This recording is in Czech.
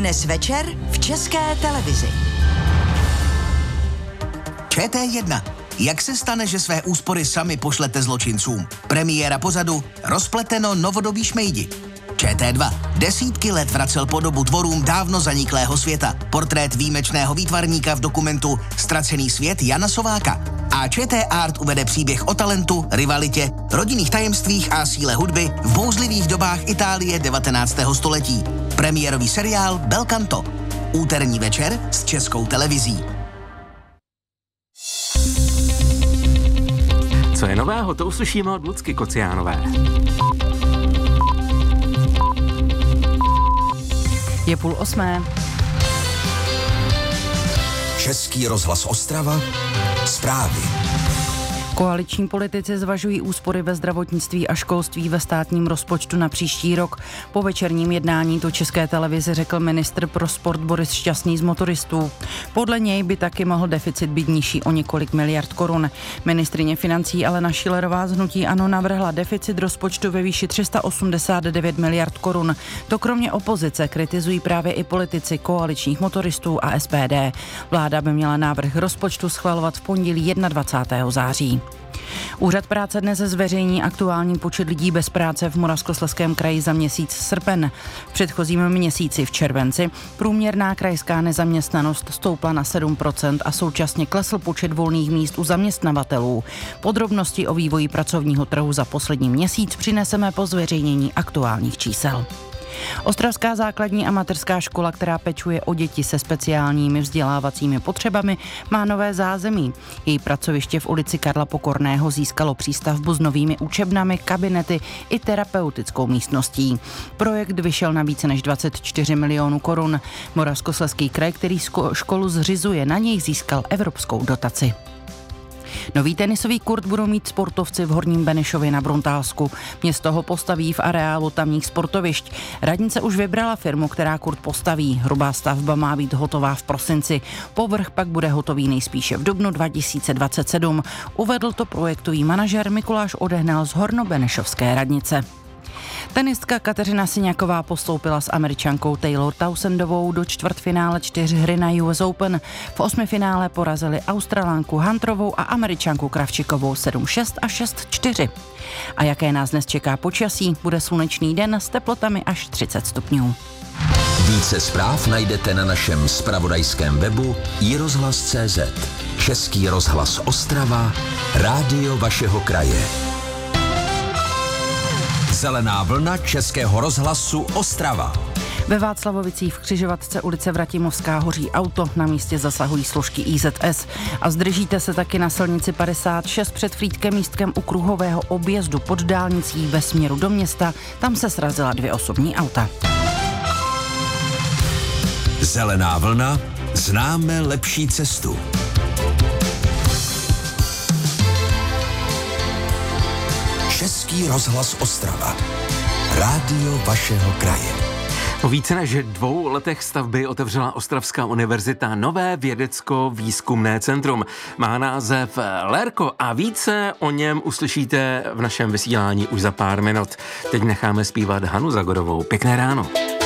Dnes večer v České televizi. ČT1. Jak se stane, že své úspory sami pošlete zločincům? Premiéra pozadu, rozpleteno novodobí šmejdi. ČT2. Desítky let vracel podobu tvorům dávno zaniklého světa. Portrét výjimečného výtvarníka v dokumentu Ztracený svět Jana Sováka. A ČT Art uvede příběh o talentu, rivalitě, rodinných tajemstvích a síle hudby v bouřlivých dobách Itálie 19. století. Premiérový seriál Belcanto. Úterní večer s Českou televizí. Co je nového, to uslyšíme od Lucky Kociánové. Je 7:30. Český rozhlas Ostrava. Zprávy. Koaliční politici zvažují úspory ve zdravotnictví a školství ve státním rozpočtu na příští rok. Po večerním jednání to České televizi řekl ministr pro sport Boris Šťastný z Motoristů. Podle něj by taky mohl deficit být nižší o několik miliard korun. Ministryně financí Alena Schillerová z hnutí ANO navrhla deficit rozpočtu ve výši 389 miliard korun. To kromě opozice kritizují právě i politici koaličních motoristů a SPD. Vláda by měla návrh rozpočtu schvalovat v pondělí 21. září. Úřad práce dnes zveřejní aktuální počet lidí bez práce v Moravskoslezském kraji za měsíc srpen. V předchozím měsíci v červenci průměrná krajská nezaměstnanost stoupla na 7% a současně klesl počet volných míst u zaměstnavatelů. Podrobnosti o vývoji pracovního trhu za poslední měsíc přineseme po zveřejnění aktuálních čísel. Ostravská základní a mateřská škola, která pečuje o děti se speciálními vzdělávacími potřebami, má nové zázemí. Její pracoviště v ulici Karla Pokorného získalo přístavbu s novými učebnami, kabinety i terapeutickou místností. Projekt vyšel na více než 24 milionů korun. Moravskoslezský kraj, který školu zřizuje, na něj získal evropskou dotaci. Nový tenisový kurt budou mít sportovci v Horním Benešově na Bruntálsku. Město ho postaví v areálu tamních sportovišť. Radnice už vybrala firmu, která kurt postaví. Hrubá stavba má být hotová v prosinci. Povrch pak bude hotový nejspíše v dubnu 2027. Uvedl to projektový manažer Mikuláš Odehnal z Hornobenešovské radnice. Tenistka Kateřina Siňaková postoupila s Američankou Taylor Townsendovou do čtvrtfinále 4 hry na US Open. V 8. finále porazili Australánku Hunterovou a Američanku Kravčikovou 7-6 a 6-4. A jaké nás dnes čeká počasí? Bude slunečný den s teplotami až 30 stupňů. Více zpráv najdete na našem zpravodajském webu iRozhlas.cz. Český rozhlas Ostrava, rádio vašeho kraje. Zelená vlna Českého rozhlasu Ostrava. Ve Václavovicích v křižovatce ulice Vratimovská hoří auto, na místě zasahují složky IZS. A zdržíte se taky na silnici 56 před Frýdkem místkem u kruhového objezdu pod dálnicí ve směru do města. Tam se srazila 2 osobní auta. Zelená vlna, známe lepší cestu. Český rozhlas Ostrava. Rádio vašeho kraje. Po více než 2 letech stavby otevřela Ostravská univerzita nové vědecko-výzkumné centrum. Má název LERKO a více o něm uslyšíte v našem vysílání už za pár minut. Teď necháme zpívat Hanu Zagorovou. Pěkné ráno.